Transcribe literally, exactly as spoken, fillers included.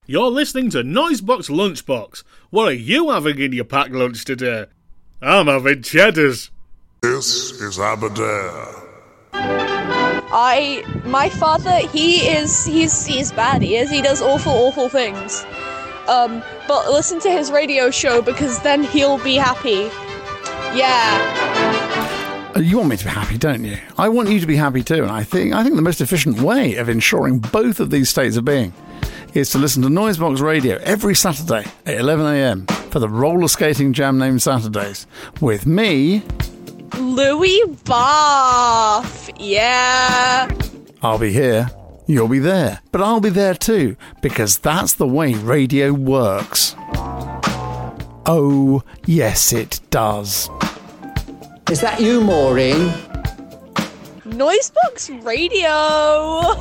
You're listening to Noisebox Lunchbox. What are you having in your packed lunch today? I'm having cheddars. This is Aberdare. I, my father, he is, he's, he's bad, he is, he does awful, awful things. Um, but listen to his radio show because then he'll be happy. Yeah. You want me to be happy, don't you? I want you to be happy too, and I think I think the most efficient way of ensuring both of these states of being is to listen to Noisebox Radio every Saturday at eleven a.m. for the roller skating jam named Saturdays with me, Louis Bath. Yeah. I'll be here, you'll be there, but I'll be there too, because that's the way radio works. Oh, yes it does. Is that you, Maureen? Noisebox Radio.